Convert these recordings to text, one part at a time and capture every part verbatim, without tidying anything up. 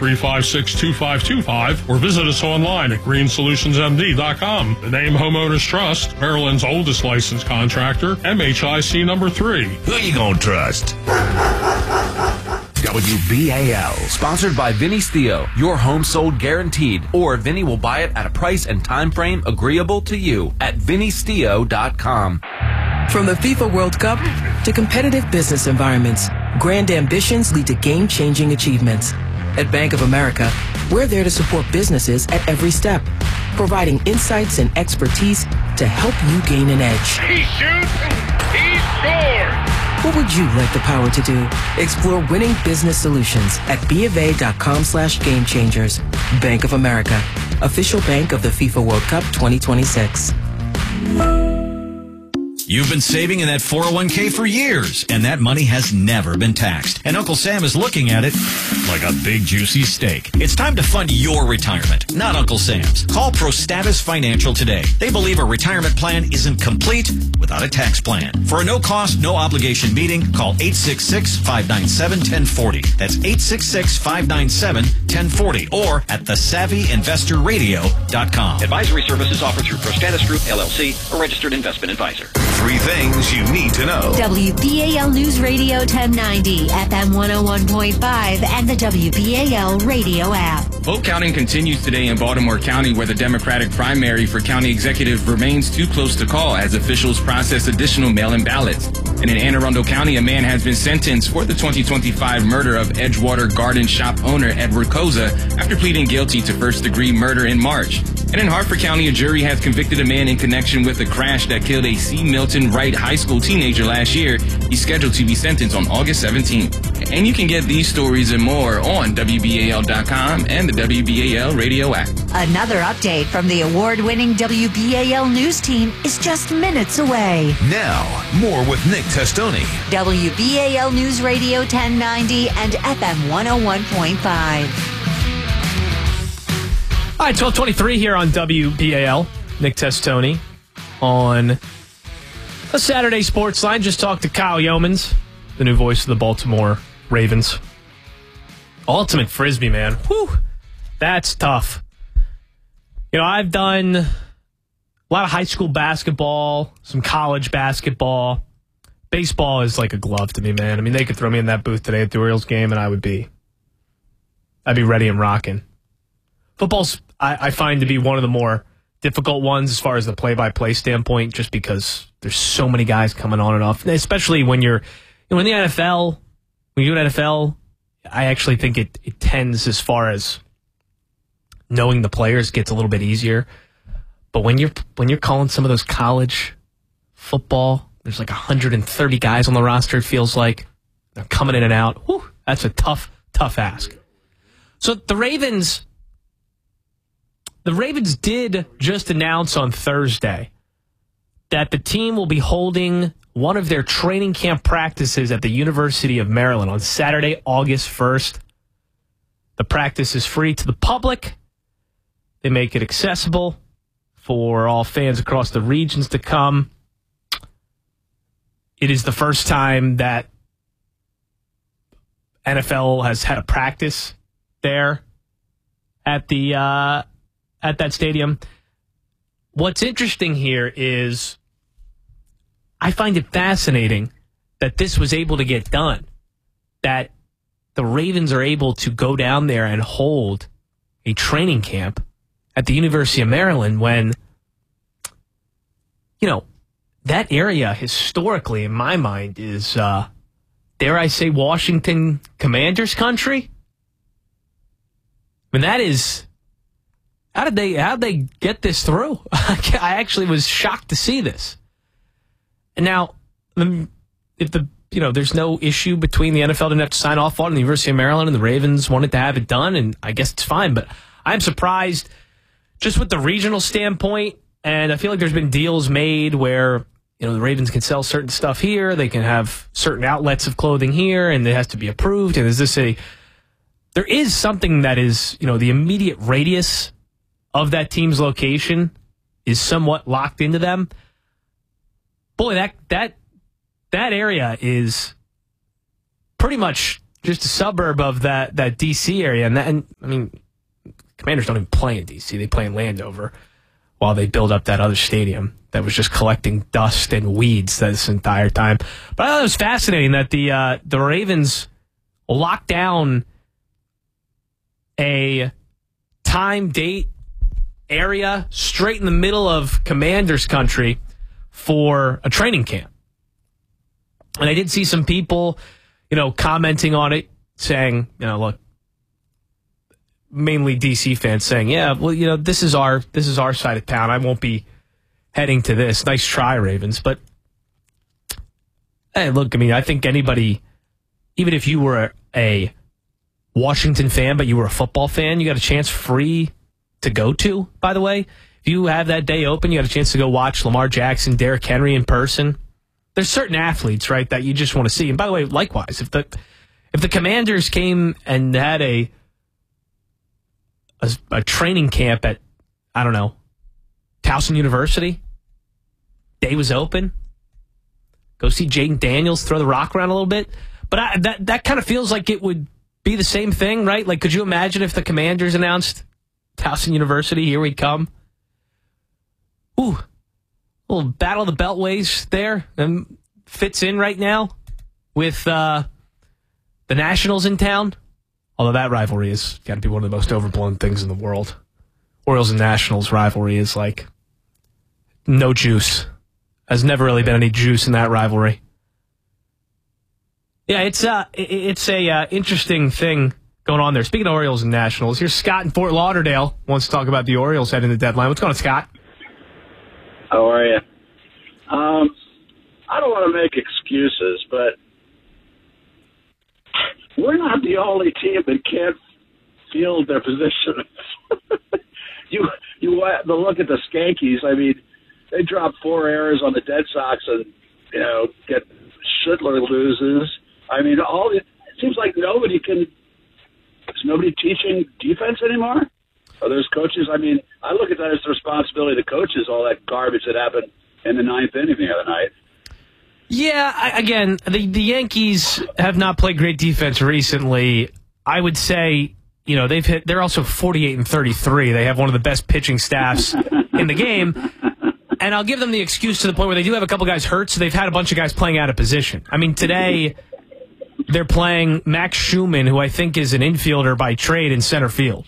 three five six, two five two five or visit us online at green solutions m d dot com. The name Homeowners Trust, Maryland's oldest licensed contractor, M H I C number three. Who you gonna trust? W B A L, sponsored by Vinny's Theo. Your home sold guaranteed, or Vinny will buy it at a price and time frame agreeable to you at vinny's theo dot com. From the FIFA World Cup to competitive business environments, grand ambitions lead to game-changing achievements. At Bank of America, we're there to support businesses at every step, providing insights and expertise to help you gain an edge. He shoots, he scores! What would you like the power to do? Explore winning business solutions at BofA.com slash game changers. Bank of America, official bank of the FIFA World Cup twenty twenty-six. You've been saving in that four oh one k for years, and that money has never been taxed. And Uncle Sam is looking at it like a big, juicy steak. It's time to fund your retirement, not Uncle Sam's. Call ProStatus Financial today. They believe a retirement plan isn't complete without a tax plan. For a no-cost, no-obligation meeting, call eight six six, five nine seven, one zero four zero. That's eight six six, five nine seven, one zero four zero or at the savvy investor radio dot com. Advisory services offered through ProStatus Group, L L C, a registered investment advisor. Three things you need to know. W B A L News Radio ten ninety, F M one oh one point five, and the W B A L radio app. Vote counting continues today in Baltimore County, where the Democratic primary for county executive remains too close to call as officials process additional mail-in ballots. And in Anne Arundel County, a man has been sentenced for the twenty twenty-five murder of Edgewater Garden Shop owner Edward Koza after pleading guilty to first-degree murder in March. And in Hartford County, a jury has convicted a man in connection with a crash that killed a C. Milton Wright High School teenager last year. He's scheduled to be sentenced on August seventeenth. And you can get these stories and more on W B A L dot com and the W B A L radio app. Another update from the award-winning W B A L News team is just minutes away. Now, more with Nick Testoni. W B A L News Radio ten ninety and F M one oh one point five. All right, twelve twenty-three here on W B A L. Nick Testoni on a Saturday Sports Line. Just talked to Kyle Yeomans, the new voice of the Baltimore Ravens. Ultimate Frisbee, man. Whew, that's tough. You know, I've done a lot of high school basketball, some college basketball. Baseball is like a glove to me, man. I mean, they could throw me in that booth today at the Orioles game, and I would be, I'd be ready and rocking. Football's, I, I find to be one of the more difficult ones as far as the play-by-play standpoint, just because there's so many guys coming on and off, especially when you're, you know, in the N F L. When you're in N F L, I actually think it, it tends, as far as knowing the players, gets a little bit easier. But when you're when you're calling some of those college football, there's like one hundred thirty guys on the roster. It feels like they're coming in and out. Whew, that's a tough, tough ask. So the Ravens. The Ravens did just announce on Thursday that the team will be holding one of their training camp practices at the University of Maryland on Saturday, August first. The practice is free to the public. They make it accessible for all fans across the regions to come. It is the first time that N F L has had a practice there at the uh, at that stadium. What's interesting here is I find it fascinating that this was able to get done, that the Ravens are able to go down there and hold a training camp at the University of Maryland when, you know, that area historically, in my mind, is, uh, dare I say, Washington Commanders country? I mean, that is, how did they, how did they get this through? I actually was shocked to see this. And now, if the, you know, there's no issue between the N F L didn't have to sign off on it, the University of Maryland and the Ravens wanted to have it done, and I guess it's fine. But I'm surprised just with the regional standpoint, and I feel like there's been deals made where, you know, the Ravens can sell certain stuff here, they can have certain outlets of clothing here, and it has to be approved. And is this a, there is something that is, you know, the immediate radius of that team's location is somewhat locked into them. Boy, that that that area is pretty much just a suburb of that, that D C area. And, that, and I mean, Commanders don't even play in D C. They play in Landover while they build up that other stadium that was just collecting dust and weeds this entire time. But I thought it was fascinating that the uh, the Ravens locked down a time, date, area straight in the middle of Commanders country for a training camp. And I did see some people, you know, commenting on it, saying, you know, look, mainly D C fans saying, yeah, well, you know, this is our this is our side of town. I won't be heading to this. Nice try, Ravens. But hey, look, I mean, I think anybody, even if you were a Washington fan, but you were a football fan, you got a chance free to go to, by the way. If you have that day open, you got a chance to go watch Lamar Jackson, Derrick Henry in person. There's certain athletes, right, that you just want to see. And by the way, likewise, if the if the Commanders came and had a a, a training camp at, I don't know, Towson University, day was open, go see Jaden Daniels throw the rock around a little bit. But I, that that kind of feels like it would be the same thing, right? Like, could you imagine if the Commanders announced Towson University, here we come? Ooh, a little battle of the beltways there. And fits in right now with uh, the Nationals in town. Although that rivalry has got to be one of the most overblown things in the world. Orioles and Nationals rivalry is like no juice. Has never really been any juice in that rivalry. Yeah, it's uh, it's a uh, interesting thing going on there. Speaking of Orioles and Nationals, here's Scott in Fort Lauderdale. Wants to talk about the Orioles heading to the deadline. What's going on, Scott? How are you? Um, I don't want to make excuses, but we're not the only team that can't field their positions. you you look at the Skankies. I mean, they drop four errors on the Dead Sox and, you know, get Schindler loses. I mean, all it seems like nobody can. Is nobody teaching defense anymore? Are those coaches? I mean, I look at that as the responsibility of the coaches. All that garbage that happened in the ninth inning the other night. Yeah, I, again, the the Yankees have not played great defense recently. I would say, you know, they've hit. They're also forty-eight and thirty-three. They have one of the best pitching staffs in the game. And I'll give them the excuse to the point where they do have a couple guys hurt, so they've had a bunch of guys playing out of position. I mean, today they're playing Max Schumann, who I think is an infielder by trade, in center field.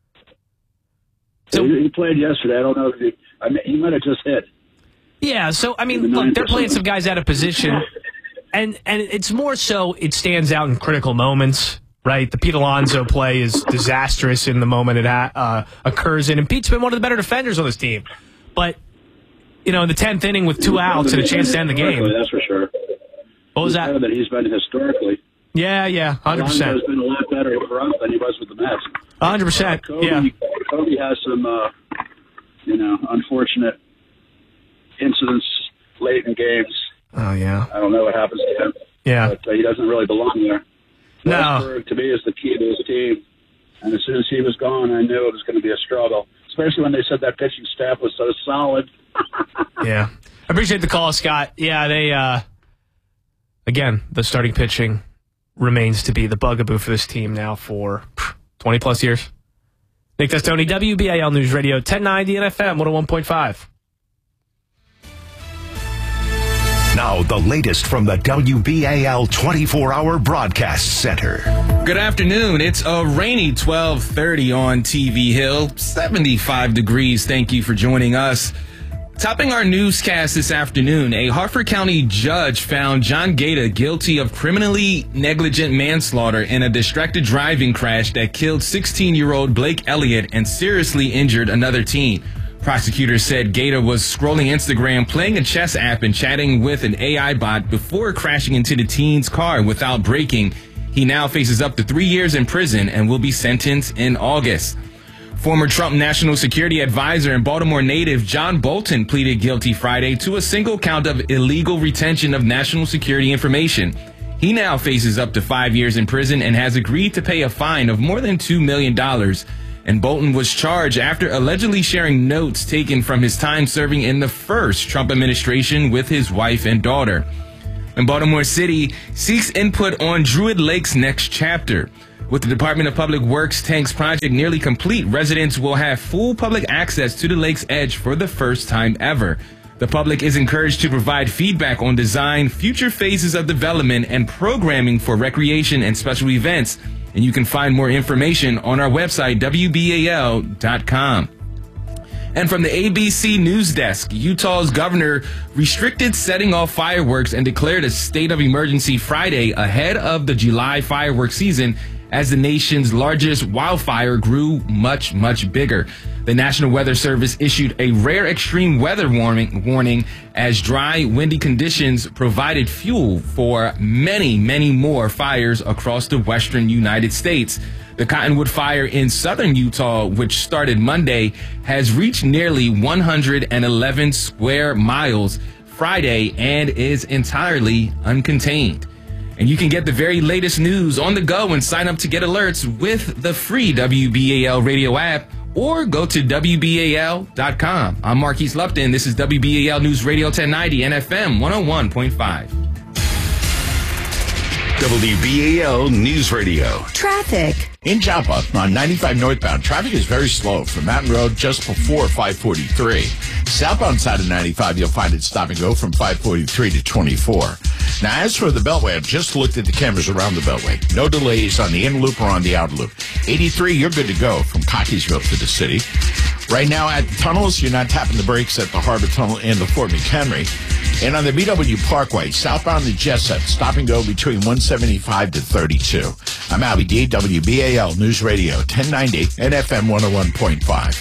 So he played yesterday. I don't know if he, I mean, he might have just hit. Yeah, so, I mean, look, they're playing some guys out of position, and and it's more so it stands out in critical moments, right? The Pete Alonso play is disastrous in the moment it ha- uh, occurs in, and Pete's been one of the better defenders on this team. But, you know, in the tenth inning with two outs and a chance to end the game. That's for sure. What was that? That he's been historically. Yeah, yeah, one hundred percent. Alonso's been a lot better for us than he was with the Mets. one hundred percent, uh, Kobe, yeah. Kobe has some, uh, you know, unfortunate incidents late in games. Oh, yeah. I don't know what happens to him. Yeah. But uh, he doesn't really belong there. No. Westberg, to me, is the key to his team. And as soon as he was gone, I knew it was going to be a struggle, especially when they said that pitching staff was so solid. Yeah. I appreciate the call, Scott. Yeah, they, uh, again, the starting pitching remains to be the bugaboo for this team now for twenty-plus years. Nick Testoni, W B A L News Radio, ten ninety and F M, one oh one point five. Now, the latest from the W B A L twenty-four hour Broadcast Center. Good afternoon. It's a rainy twelve thirty on T V Hill, seventy-five degrees. Thank you for joining us. Topping our newscast this afternoon, a Harford County judge found John Gaeta guilty of criminally negligent manslaughter in a distracted driving crash that killed sixteen-year-old Blake Elliott and seriously injured another teen. Prosecutors said Gaeta was scrolling Instagram, playing a chess app, and chatting with an A I bot before crashing into the teen's car without braking. He now faces up to three years in prison and will be sentenced in August. Former Trump National Security Advisor and Baltimore native John Bolton pleaded guilty Friday to a single count of illegal retention of national security information. He now faces up to five years in prison and has agreed to pay a fine of more than two million dollars. And Bolton was charged after allegedly sharing notes taken from his time serving in the first Trump administration with his wife and daughter. And Baltimore City seeks input on Druid Lake's next chapter. With the Department of Public Works Tanks project nearly complete, residents will have full public access to the lake's edge for the first time ever. The public is encouraged to provide feedback on design, future phases of development, and programming for recreation and special events. And you can find more information on our website, W B A L dot com. And from the A B C News Desk, Utah's governor restricted setting off fireworks and declared a state of emergency Friday ahead of the July fireworks season as the nation's largest wildfire grew much, much bigger. The National Weather Service issued a rare extreme weather warning, warning as dry, windy conditions provided fuel for many, many more fires across the western United States. The Cottonwood Fire in southern Utah, which started Monday, has reached nearly one hundred eleven square miles Friday and is entirely uncontained. And you can get the very latest news on the go and sign up to get alerts with the free W B A L radio app, or go to W B A L dot com. I'm Marquise Lupton. This is W B A L News Radio ten ninety and F M one oh one point five. W B A L News Radio. Traffic. In Joppa on ninety-five northbound, traffic is very slow from Mountain Road just before five forty-three. Southbound side of ninety-five, you'll find it stop and go from five forty-three to twenty-four. Now, as for the Beltway, I've just looked at the cameras around the Beltway. No delays on the in loop or on the out loop. eighty-three, you're good to go from Cockeysville to the city. Right now at the tunnels, you're not tapping the brakes at the Harbor Tunnel and the Fort McHenry. And on the B W Parkway, southbound to Jessup, stop and go between one seventy-five to thirty-two. I'm Albie D, W B A L News Radio ten ninety and F M one oh one point five.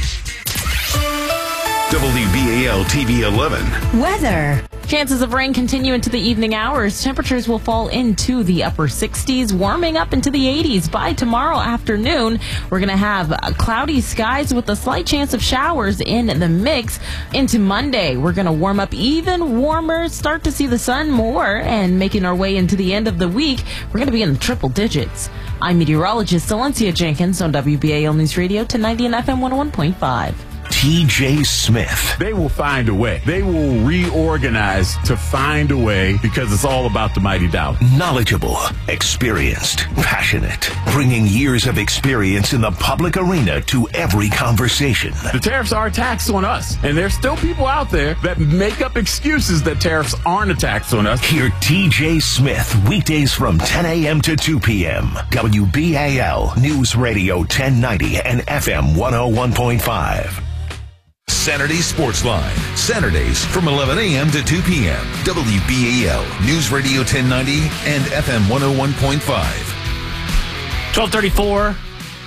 W B A L T V eleven. Weather. Chances of rain continue into the evening hours. Temperatures will fall into the upper sixties, warming up into the eighties. By tomorrow afternoon, we're going to have cloudy skies with a slight chance of showers in the mix. Into Monday, we're going to warm up even warmer, start to see the sun more, and making our way into the end of the week, we're going to be in the triple digits. I'm meteorologist Valencia Jenkins on W B A L News Radio ten ninety and F M one oh one point five. T J Smith. They will find a way. They will reorganize to find a way because it's all about the mighty Dow. Knowledgeable, experienced, passionate, bringing years of experience in the public arena to every conversation. The tariffs are a tax on us, and there's still people out there that make up excuses that tariffs aren't a tax on us. Hear T J Smith weekdays from ten a.m. to two p.m. W B A L News Radio ten ninety and F M one oh one point five. Saturday Sports Line. Saturdays from eleven a.m. to two p.m. W B A L News Radio ten ninety and F M one oh one point five. twelve thirty-four.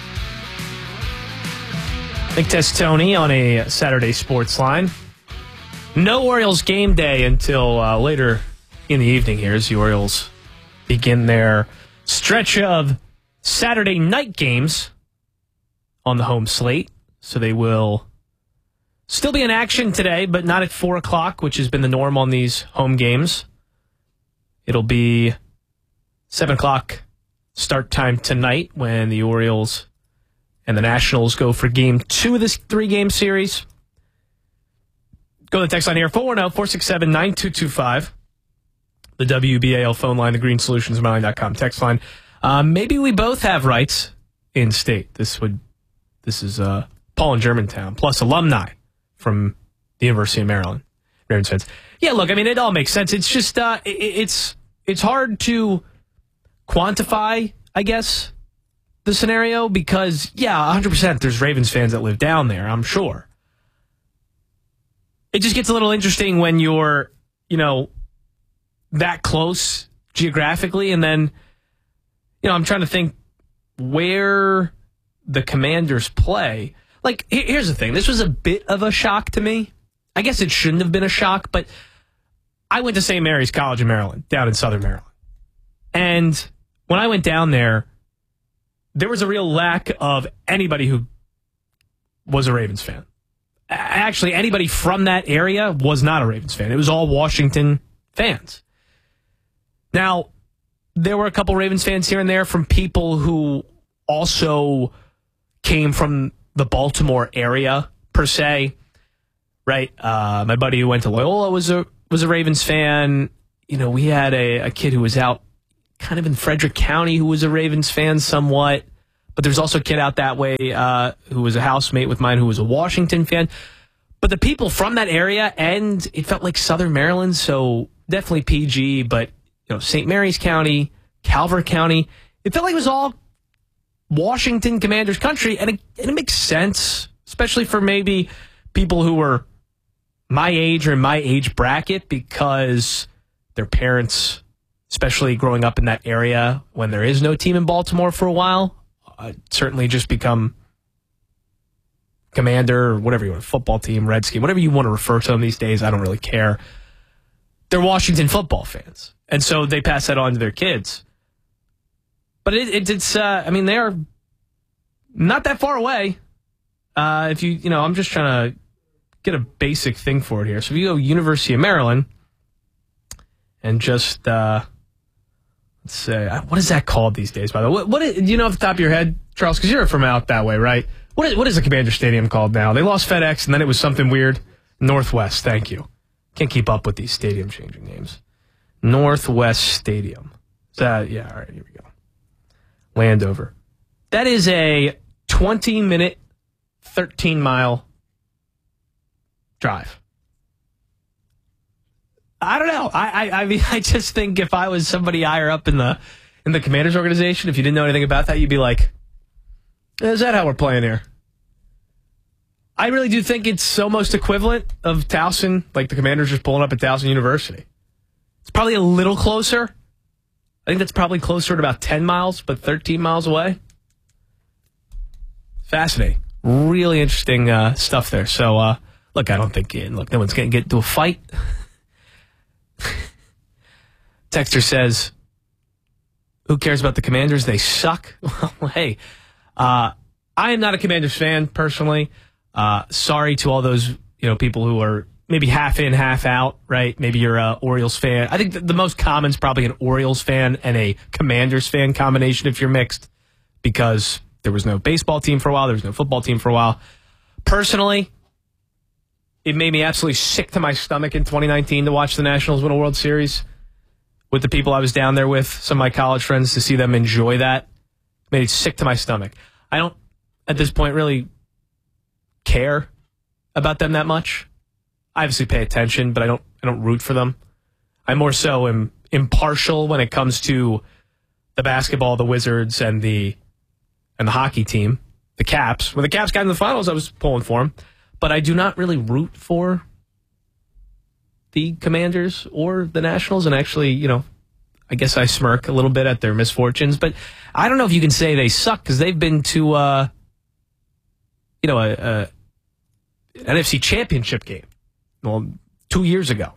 Nick Testoni on a Saturday Sports Line. No Orioles game day until uh, later in the evening here as the Orioles begin their stretch of Saturday night games on the home slate. So they will still be in action today, but not at four o'clock, which has been the norm on these home games. It'll be seven o'clock start time tonight when the Orioles and the Nationals go for game two of this three-game series. Go to the text line here, four one zero, four six seven, nine two two five. The W B A L phone line, the Green Solutions Mailing dot com text line. Uh, maybe we both have rights in state. This would, this is uh, Paul in Germantown, plus alumni from the University of Maryland. Ravens fans. Yeah, look, I mean, it all makes sense. It's just, uh, it, it's it's hard to quantify, I guess, the scenario because, yeah, one hundred percent there's Ravens fans that live down there, I'm sure. It just gets a little interesting when you're, you know, that close geographically, and then, you know, I'm trying to think where the Commanders play. Like, here's the thing. This was a bit of a shock to me. I guess it shouldn't have been a shock, but I went to Saint Mary's College in Maryland, down in Southern Maryland. And when I went down there, there was a real lack of anybody who was a Ravens fan. Actually, anybody from that area was not a Ravens fan. It was all Washington fans. Now, there were a couple Ravens fans here and there from people who also came from the Baltimore area, per se, right? Uh, my buddy who went to Loyola was a was a Ravens fan. you know, we had a, a kid who was out kind of in Frederick County who was a Ravens fan somewhat. But there's also a kid out that way uh, who was a housemate with mine who was a Washington fan. But the people from that area, and it felt like Southern Maryland, so definitely P G, but you know, Saint Mary's County, Calvert County, it felt like it was all Washington Commanders country, and it, and it makes sense, especially for maybe people who were my age or in my age bracket, because their parents, especially growing up in that area when there is no team in Baltimore for a while, uh, certainly just become Commander or whatever you want, football team, Redskin, whatever you want to refer to them these days. I don't really care. They're Washington football fans, and so they pass that on to their kids. But it, it, it's, uh, I mean, they are not that far away. Uh, if you, you know, I'm just trying to get a basic thing for it here. So if you go University of Maryland and just, uh, let's say, what is that called these days, by the way? What, what is, do you know off the top of your head, Charles? Because you're from out that way, right? What is, what is the Commander Stadium called now? They lost FedEx, and then it was something weird. Northwest, thank you. Can't keep up with these stadium-changing names. Northwest Stadium. Is that, yeah, all right, here we go. Landover. That is a twenty-minute, thirteen-mile drive. I don't know. I, I I mean, I just think if I was somebody higher up in the in the Commanders organization, if you didn't know anything about that, you'd be like, is that how we're playing here? I really do think it's almost equivalent of Towson, like the Commanders just pulling up at Towson University. It's probably a little closer. I think that's probably closer to about ten miles, but thirteen miles away. Fascinating. Really interesting uh, stuff there. So, uh, look, I don't think, look, no one's going to get into a fight. Texter says, who cares about the Commanders? They suck. Well, hey, uh, I am not a Commanders fan personally. Uh, sorry to all those, you know, people who are maybe half in, half out, right? Maybe you're a Orioles fan. I think the most common is probably an Orioles fan and a Commanders fan combination if you're mixed, because there was no baseball team for a while, there was no football team for a while. Personally, it made me absolutely sick to my stomach in twenty nineteen to watch the Nationals win a World Series with the people I was down there with, some of my college friends, to see them enjoy that. It made it sick to my stomach. I don't, at this point, really care about them that much. I obviously pay attention, but I don't I don't root for them. I more so am impartial when it comes to the basketball, the Wizards, and the and the hockey team, the Caps. When the Caps got in the finals, I was pulling for them. But I do not really root for the Commanders or the Nationals. And actually, you know, I guess I smirk a little bit at their misfortunes. But I don't know if you can say they suck, because they've been to, uh, you know, a, a N F C Championship game. Well, two years ago.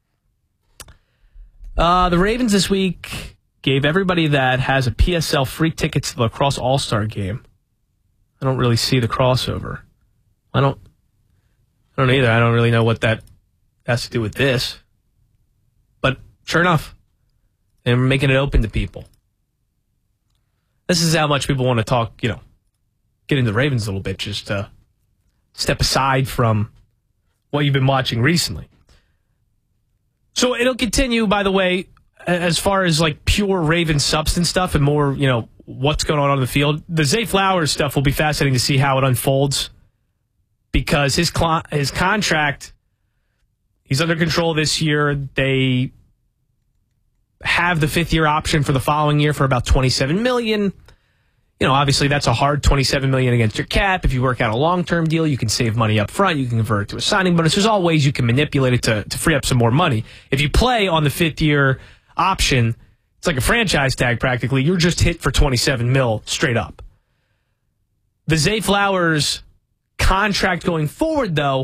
Uh, the Ravens this week gave everybody that has a P S L free tickets to the Lacrosse All-Star game. I don't really see the crossover. I don't I don't either. I don't really know what that has to do with this. But sure enough, they're making it open to people. This is how much people want to talk, you know, get into the Ravens a little bit, just to step aside from what you've been watching recently. So it'll continue, by the way, as far as like pure Raven substance stuff and more, you know, what's going on on the field. The Zay Flowers stuff will be fascinating to see how it unfolds, because his cl- his contract, he's under control this year. They have the fifth year option for the following year for about twenty-seven million dollars. You know, obviously that's a hard twenty-seven million dollars against your cap. If you work out a long-term deal, you can save money up front. You can convert it to a signing bonus. There's all ways you can manipulate it to, to free up some more money. If you play on the fifth year option, it's like a franchise tag practically. You're just hit for twenty-seven mil straight up. The Zay Flowers contract going forward, though,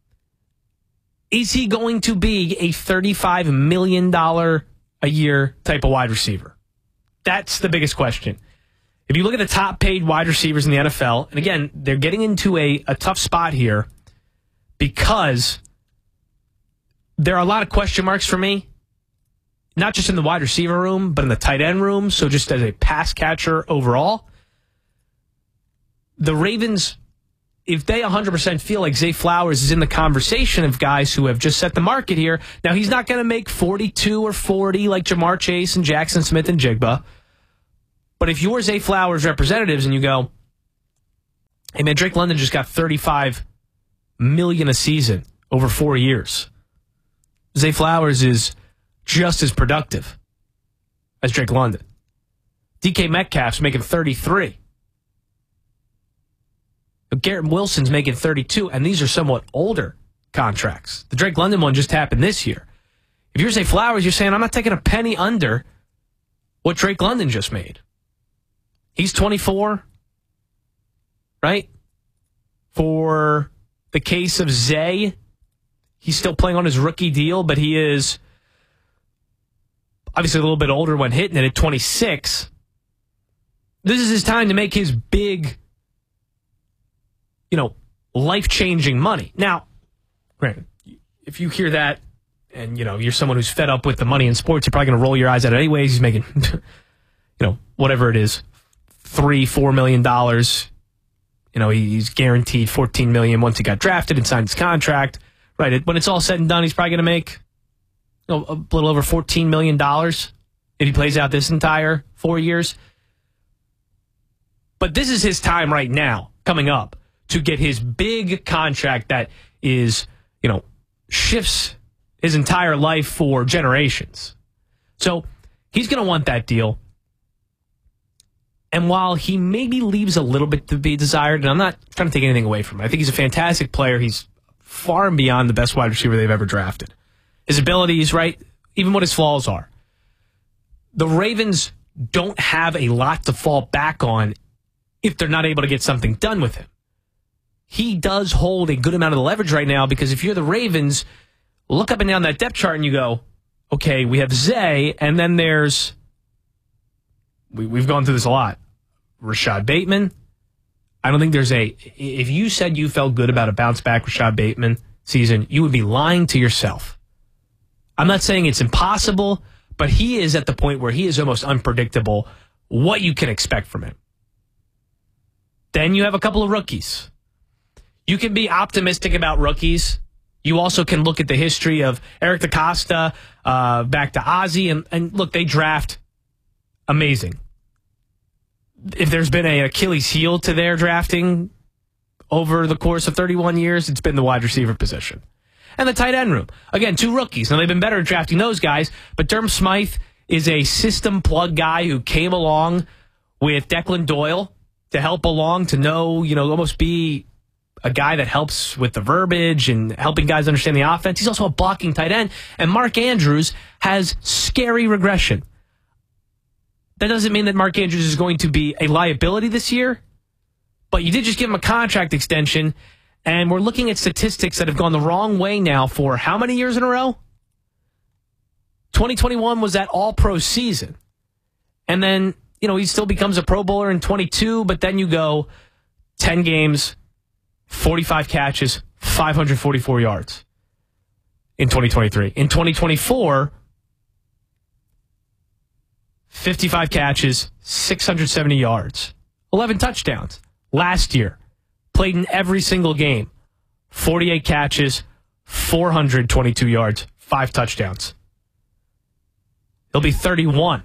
is he going to be a thirty-five million dollars a year type of wide receiver? That's the biggest question. If you look at the top paid wide receivers in the N F L, and again, they're getting into a, a tough spot here because there are a lot of question marks for me, not just in the wide receiver room, but in the tight end room. So just as a pass catcher overall, the Ravens, if they one hundred percent feel like Zay Flowers is in the conversation of guys who have just set the market here, now he's not going to make forty-two or forty like Jamar Chase and Jackson Smith and Jigba. But if you're Zay Flowers representatives and you go, hey man, Drake London just got thirty-five million dollars a season over four years. Zay Flowers is just as productive as Drake London. D K Metcalf's making thirty-three. Garrett Wilson's making thirty-two, and these are somewhat older contracts. The Drake London one just happened this year. If you're Zay Flowers, you're saying, I'm not taking a penny under what Drake London just made. He's twenty-four, right? For the case of Zay, he's still playing on his rookie deal, but he is obviously a little bit older when hitting it at twenty-six. This is his time to make his big, you know, life-changing money. Now, granted, if you hear that and, you know, you're someone who's fed up with the money in sports, you're probably going to roll your eyes at it anyways. He's making, you know, whatever it is, three, four million dollars. You know, he's guaranteed fourteen million dollars once he got drafted and signed his contract. Right, when it's all said and done, he's probably going to make, you know, a little over fourteen million dollars if he plays out this entire four years. But this is his time right now, coming up, to get his big contract that is, you know, shifts his entire life for generations. So he's going to want that deal. And while he maybe leaves a little bit to be desired, and I'm not trying to take anything away from him, I think he's a fantastic player. He's far and beyond the best wide receiver they've ever drafted. His abilities, right, even what his flaws are. The Ravens don't have a lot to fall back on if they're not able to get something done with him. He does hold a good amount of the leverage right now because if you're the Ravens, look up and down that depth chart and you go, okay, we have Zay, and then there's, we, we've gone through this a lot, Rashad Bateman. I don't think there's a, if you said you felt good about a bounce-back Rashad Bateman season, you would be lying to yourself. I'm not saying it's impossible, but he is at the point where he is almost unpredictable what you can expect from him. Then you have a couple of rookies. You can be optimistic about rookies. You also can look at the history of Eric DeCosta, uh, back to Ozzie, and, and look, they draft amazing. If there's been an Achilles heel to their drafting over the course of thirty-one years, it's been the wide receiver position. And the tight end room. Again, two rookies. Now, they've been better at drafting those guys, but Durham Smythe is a system plug guy who came along with Declan Doyle to help along, to know, you know, almost be a guy that helps with the verbiage and helping guys understand the offense. He's also a blocking tight end. And Mark Andrews has scary regression. That doesn't mean that Mark Andrews is going to be a liability this year, but you did just give him a contract extension, and we're looking at statistics that have gone the wrong way now for how many years in a row? twenty twenty-one was that all-pro season. And then, you know, he still becomes a Pro Bowler in twenty-two, but then you go ten games, forty-five catches, five hundred forty-four yards in twenty twenty-three. In twenty twenty-four, fifty-five catches, six hundred seventy yards, eleven touchdowns. Last year, played in every single game, forty-eight catches, four hundred twenty-two yards, five touchdowns. He'll be thirty-one.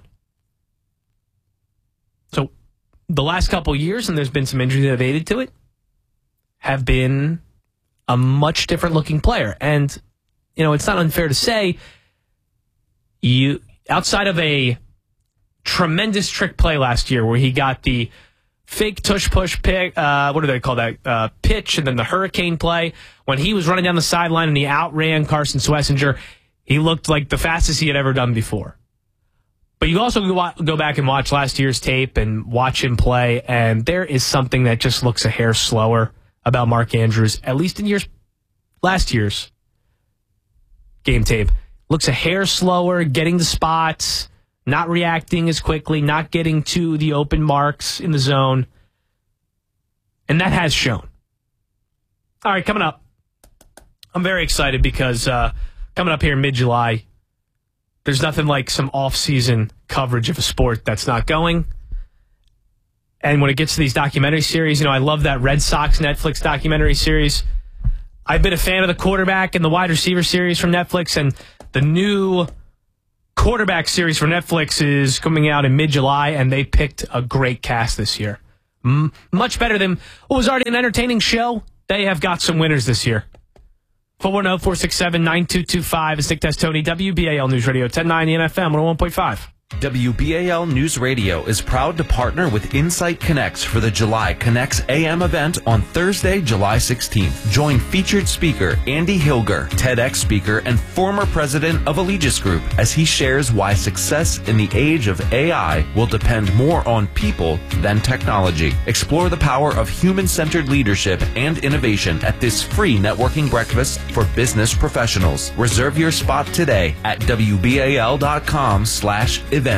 So the last couple years, and there's been some injuries that have aided to it, have been a much different looking player. And, you know, it's not unfair to say, you outside of a tremendous trick play last year where he got the fake tush push pick, uh, what do they call that, uh, pitch, and then the hurricane play, when he was running down the sideline and he outran Carson Schlesinger, he looked like the fastest he had ever done before. But you also go back and watch last year's tape and watch him play, and there is something that just looks a hair slower about Mark Andrews, at least in years, last year's game tape. Looks a hair slower, getting the spots, not reacting as quickly, not getting to the open marks in the zone. And that has shown. All right, coming up, I'm very excited because uh, coming up here in mid-July, there's nothing like some off-season coverage of a sport that's not going. And when it gets to these documentary series, you know, I love that Red Sox Netflix documentary series. I've been a fan of the quarterback and the wide receiver series from Netflix, and the new quarterback series from Netflix is coming out in mid-July, and they picked a great cast this year. M- much better than what was already an entertaining show. They have got some winners this year. four one zero, four six seven, nine two two five is Nick Testoni, W B A L News Radio, ten ninety and F M, one oh one point five. W B A L News Radio is proud to partner with Insight Connects for the July Connects A M event on Thursday, July sixteenth. Join featured speaker Andy Hilger, TEDx speaker, and former president of Allegis Group as he shares why success in the age of A I will depend more on people than technology. Explore the power of human-centered leadership and innovation at this free networking breakfast for business professionals. Reserve your spot today at W B A L dot com slash events.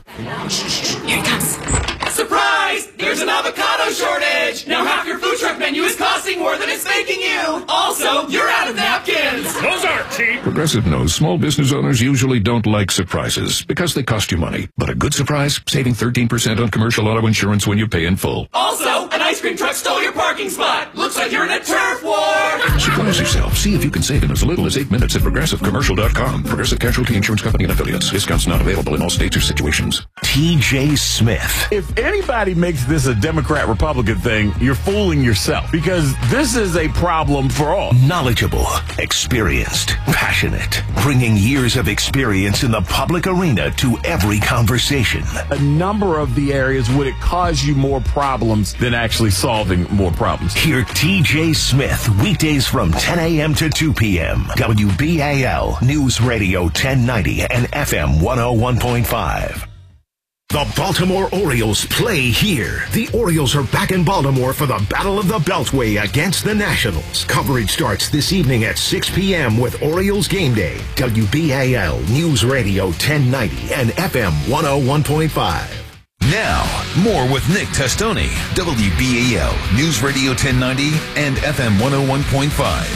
Here it comes. Surprise! There's an avocado shortage! Now half your food truck menu is costing more than it's making you! Also, you're out of napkins! Those aren't cheap! Progressive knows small business owners usually don't like surprises because they cost you money. But a good surprise, saving thirteen percent on commercial auto insurance when you pay in full. Also, an ice cream truck stole your parking spot! Looks like you're in a turf war! Surprise yourself. See if you can save in as little as eight minutes at Progressive Commercial dot com. Progressive Casualty Insurance Company and Affiliates. Discounts not available in all states or situations. T J Smith. If anybody makes this a Democrat-Republican thing, you're fooling yourself, because this is a problem for all. Knowledgeable, experienced, passionate, bringing years of experience in the public arena to every conversation. A number of the areas would it cause you more problems than actually solving more problems. Hear T J Smith weekdays from ten a.m. to two p.m. W B A L News Radio ten ninety and F M one oh one point five. The Baltimore Orioles play here. The Orioles are back in Baltimore for the Battle of the Beltway against the Nationals. Coverage starts this evening at six p.m. with Orioles Game Day. W B A L News Radio ten ninety and F M one oh one point five. Now, more with Nick Testoni, W B A L News Radio ten ninety and F M one oh one point five.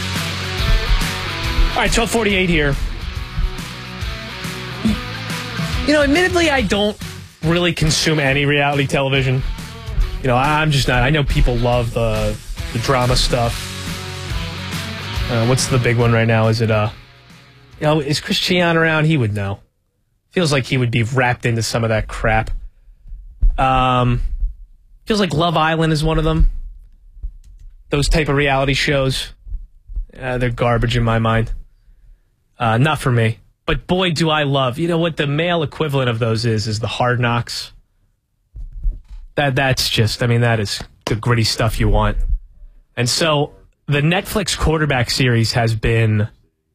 All right, twelve forty-eight here. You know, admittedly, I don't really consume any reality television. You know, I'm just not. I know people love the the drama stuff. Uh, what's the big one right now? Is it, uh, you know, is Christian around? He would know. Feels like he would be wrapped into some of that crap. Um, feels like Love Island is one of them. Those type of reality shows. Uh, they're garbage in my mind. Uh, not for me. But boy, do I love, you know what the male equivalent of those is, is the Hard Knocks. That That's just, I mean, that is the gritty stuff you want. And so the Netflix quarterback series has been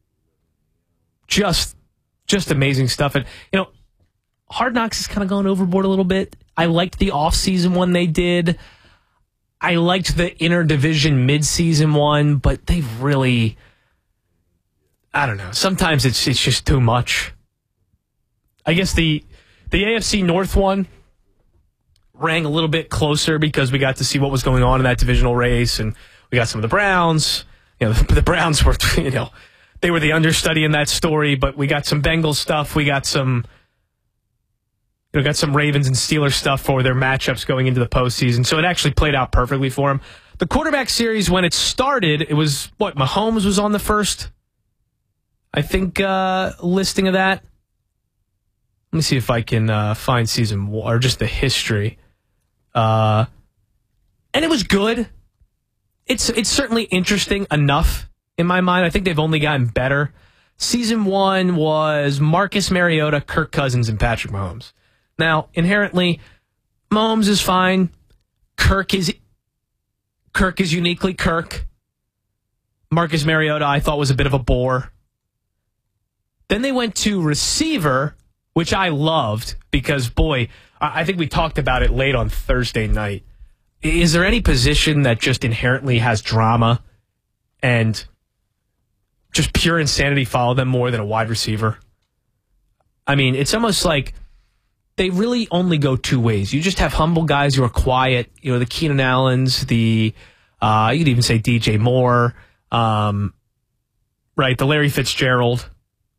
just, just amazing stuff. And, you know, Hard Knocks has kind of gone overboard a little bit. I liked the off-season one they did. I liked the interdivision mid-season one, but they've really... I don't know. Sometimes it's it's just too much. I guess the the A F C North one rang a little bit closer because we got to see what was going on in that divisional race, and we got some of the Browns. You know, the, the Browns were, you know, they were the understudy in that story, but we got some Bengals stuff. We got some, you know, got some Ravens and Steelers stuff for their matchups going into the postseason. So it actually played out perfectly for them. The quarterback series, when it started, it was what Mahomes was on the first. I think uh, listing of that. Let me see if I can uh, find season one, or just the history. Uh, and it was good. It's it's certainly interesting enough in my mind. I think they've only gotten better. Season one was Marcus Mariota, Kirk Cousins, and Patrick Mahomes. Now, inherently, Mahomes is fine. Kirk is Kirk is uniquely Kirk. Marcus Mariota, I thought, was a bit of a bore. Then they went to receiver, which I loved because, boy, I think we talked about it late on Thursday night. Is there any position that just inherently has drama and just pure insanity follow them more than a wide receiver? I mean, it's almost like they really only go two ways. You just have humble guys who are quiet, you know, the Keenan Allens, the, uh, you could even say D J Moore, um, right, the Larry Fitzgerald.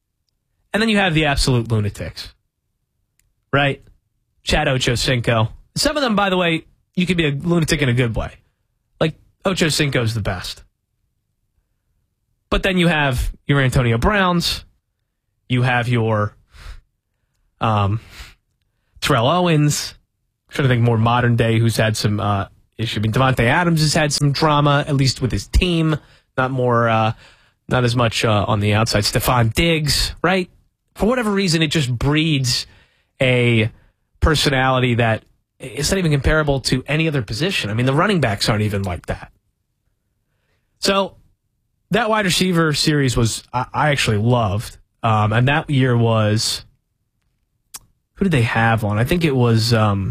And then you have the absolute lunatics, right? Chad Ochocinco. some of them, by the way, you could be a lunatic in a good way. Like, Ocho Cinco's the best. But then you have your Antonio Browns. You have your um, Terrell Owens. I'm trying to think more modern day who's had some uh, issue. I mean, Devontae Adams has had some drama, at least with his team. Not more, uh, not as much uh, on the outside. Stephon Diggs, right? For whatever reason, it just breeds a personality that is not even comparable to any other position. I mean, the running backs aren't even like that. So that wide receiver series was, I, I actually loved. Um, and that year was, who did they have on? I think it was, um,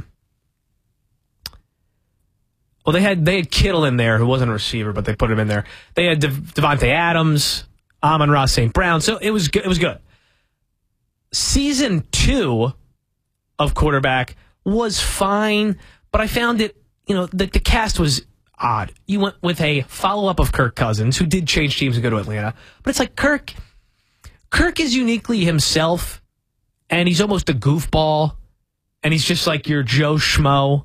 well, they had they had Kittle in there, who wasn't a receiver, but they put him in there. They had De- Devontae Adams, Amon-Ra Saint Brown. So it was good. It was good. Season two of quarterback was fine, but I found it, you know, the, the cast was odd. You went with a follow-up of Kirk Cousins, who did change teams and go to Atlanta. But it's like Kirk, Kirk is uniquely himself, and he's almost a goofball, and he's just like your Joe Schmo,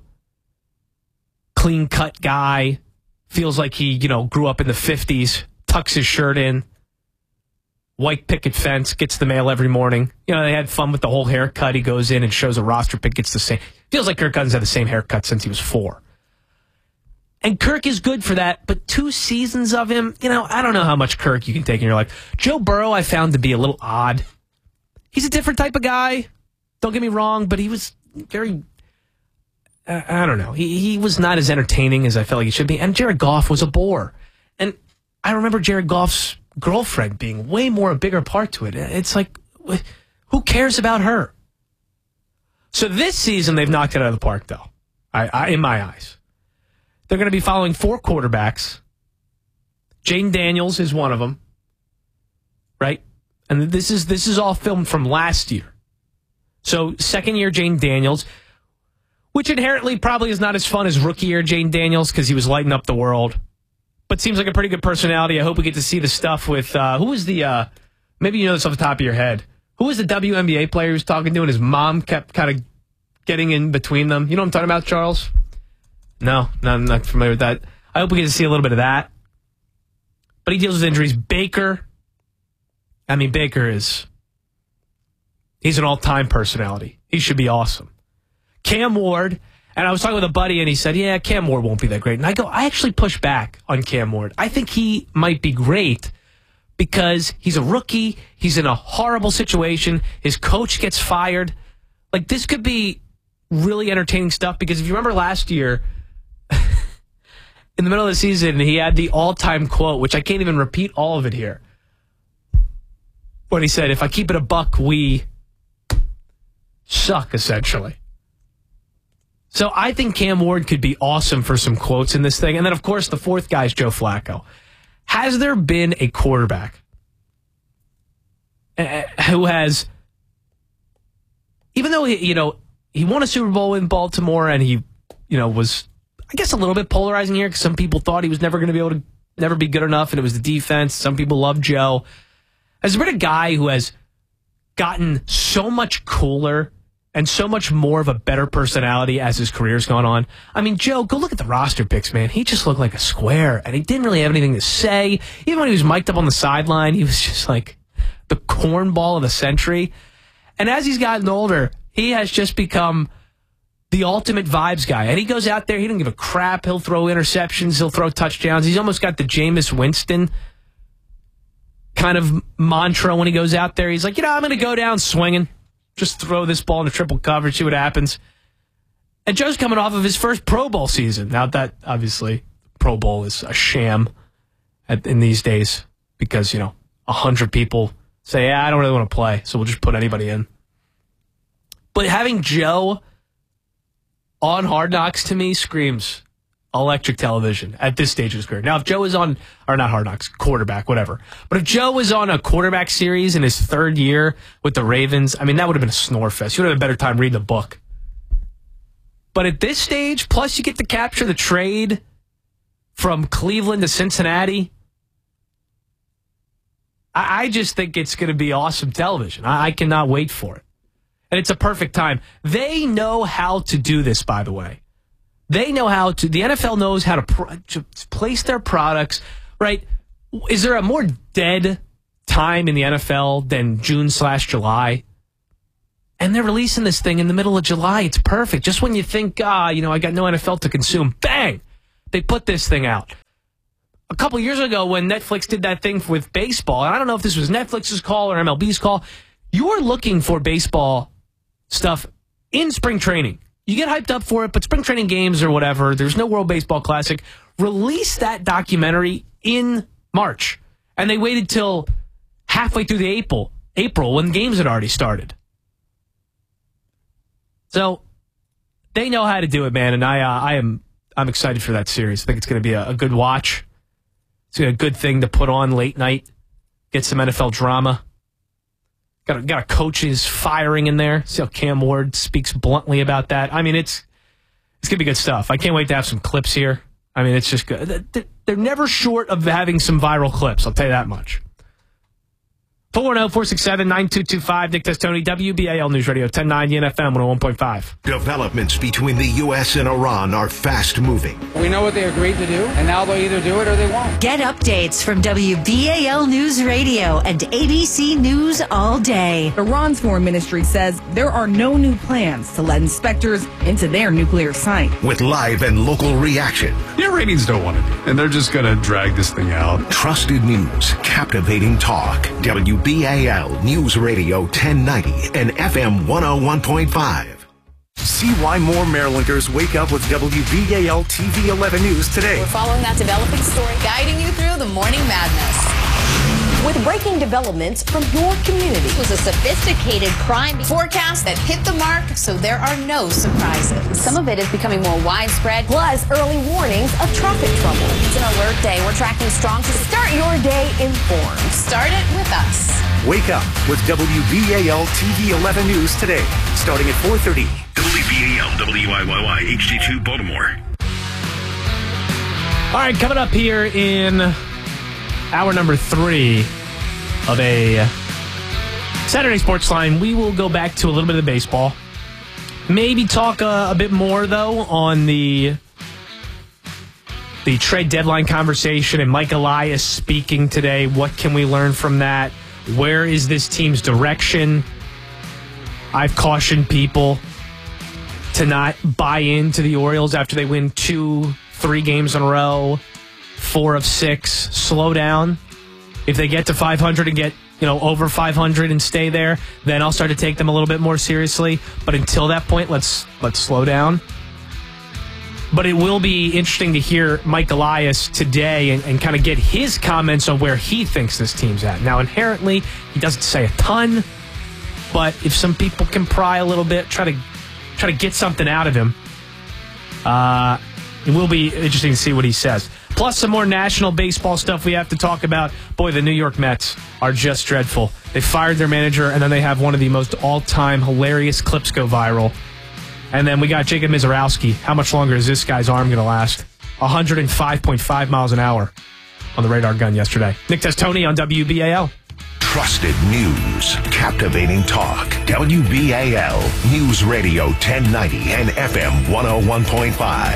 clean-cut guy, feels like he, you know, grew up in the fifties, tucks his shirt in, white picket fence, gets the mail every morning. You know, they had fun with the whole haircut. He goes in and shows a roster pick, gets the same. Feels like Kirk Cousins had the same haircut since he was four. And Kirk is good for that, but two seasons of him, you know, I don't know how much Kirk you can take in your life. Joe Burrow I found to be a little odd. He's a different type of guy. Don't get me wrong, but he was very, uh, I don't know. He, he was not as entertaining as I felt like he should be. And Jared Goff was a bore. And I remember Jared Goff's girlfriend being way more a bigger part to it. It's like, who cares about her? So this season, they've knocked it out of the park, though, I, I, in my eyes. They're going to be following four quarterbacks. Jane Daniels is one of them, right? And this is this is all filmed from last year. So second year Jane Daniels, which inherently probably is not as fun as rookie year Jane Daniels because he was lighting up the world. But seems like a pretty good personality. I hope we get to see the stuff with, uh, who was the, uh, maybe you know this off the top of your head. Who was the W N B A player he was talking to and his mom kept kind of getting in between them? You know what I'm talking about, Charles? No, no, I'm not familiar with that. I hope we get to see a little bit of that. But he deals with injuries. Baker, I mean, Baker is, he's an all-time personality. He should be awesome. Cam Ward, and I was talking with a buddy, and he said, yeah, Cam Ward won't be that great. And I go, I actually push back on Cam Ward. I think he might be great because he's a rookie. He's in a horrible situation. His coach gets fired. Like, this could be really entertaining stuff because if you remember last year, in the middle of the season, he had the all-time quote, which I can't even repeat all of it here, when he said, if I keep it a buck, we suck, essentially. So I think Cam Ward could be awesome for some quotes in this thing. And then, of course, the fourth guy is Joe Flacco. Has there been a quarterback who has, even though, he, you know, he won a Super Bowl in Baltimore and he, you know, was, I guess, a little bit polarizing here because some people thought he was never going to be able to, never be good enough, and it was the defense. Some people love Joe. Has there been a guy who has gotten so much cooler and so much more of a better personality as his career's gone on? I mean, Joe, go look at the roster picks, man. He just looked like a square, and he didn't really have anything to say. Even when he was mic'd up on the sideline, he was just like the cornball of the century. And as he's gotten older, he has just become the ultimate vibes guy. And he goes out there, he doesn't give a crap. He'll throw interceptions, he'll throw touchdowns. He's almost got the Jameis Winston kind of mantra when he goes out there. He's like, you know, I'm going to go down swinging. Just throw this ball into triple coverage, see what happens. And Joe's coming off of his first Pro Bowl season. Now that, obviously, Pro Bowl is a sham at, in these days because, you know, a hundred people say, yeah, I don't really want to play, so we'll just put anybody in. But having Joe on Hard Knocks, to me, screams electric television at this stage of his career. Now, if Joe is on, or not Hard Knocks, quarterback, whatever. But if Joe was on a quarterback series in his third year with the Ravens, I mean, that would have been a snore fest. You would have had a better time reading the book. But at this stage, plus you get to capture the trade from Cleveland to Cincinnati, I, I just think it's going to be awesome television. I, I cannot wait for it. and it's a perfect time. They know how to do this, by the way. They know how to, the N F L knows how to, pr- to place their products, right? Is there a more dead time in the N F L than June slash July? And they're releasing this thing in the middle of July. It's perfect. Just when you think, ah, you know, I got no N F L to consume, bang, they put this thing out. A couple years ago when Netflix did that thing with baseball, and I don't know if this was Netflix's call or M L B's call, you're looking for baseball stuff in spring training. You get hyped up for it, but spring training games or whatever, there's no World Baseball Classic. Release that documentary in March. And they waited till halfway through the April, April when games had already started. So they know how to do it, man, and I, uh, I am, I'm excited for that series. I think it's going to be a, a good watch. It's a good thing to put on late night. Get some N F L drama. Got a, got a coaches firing in there. See how Cam Ward speaks bluntly about that. I mean, it's it's gonna be good stuff. I can't wait to have some clips here. I mean, it's just good. They're never short of having some viral clips. I'll tell you that much. four one zero, four six seven, nine two two five. Nick Testoni, W B A L News Radio, ten ninety and F M one oh one point five. Developments between the U S and Iran are fast moving. We know what they agreed to do, and now they'll either do it or they won't. Get updates from W B A L News Radio and A B C News all day. Iran's foreign ministry says there are no new plans to let inspectors into their nuclear site. With live and local reaction. The Iranians don't want to do it, and they're just going to drag this thing out. Trusted news, captivating talk. W B A L News Radio ten ninety and F M one oh one point five. See why more Marylanders wake up with W B A L T V eleven News today. We're following that developing story, guiding you through the morning madness. With breaking developments from your community. It was a sophisticated crime forecast that hit the mark, so there are no surprises. Some of it is becoming more widespread, plus early warnings of traffic trouble. It's an alert day. We're tracking strong to start your day informed. Start it with us. Wake up with W B A L T V eleven News today, starting at four thirty. W B A L W I Y Y H D two Baltimore. All right, coming up here in hour number three of a Saturday Sports Line, we will go back to a little bit of baseball. Maybe talk a, a bit more, though, on the the trade deadline conversation and Mike Elias speaking today. What can we learn from that? Where is this team's direction? I've cautioned people to not buy into the Orioles after they win two, three games in a row, four of six. Slow down. If they get to five hundred and get, you know, over five hundred and stay there, then I'll start to take them a little bit more seriously. But until that point, let's let's slow down. But it will be interesting to hear Mike Elias today and, and kind of get his comments on where he thinks this team's at. Now, inherently, he doesn't say a ton, but if some people can pry a little bit, try to try to get something out of him, uh, it will be interesting to see what he says. Plus, some more national baseball stuff we have to talk about. Boy, the New York Mets are just dreadful. They fired their manager, and then they have one of the most all-time hilarious clips go viral. And then we got Jacob Mizorowski. How much longer is this guy's arm going to last? one hundred five point five miles an hour on the radar gun yesterday. Nick Testoni on W B A L. Trusted news, captivating talk. W B A L News Radio ten ninety and F M one oh one point five.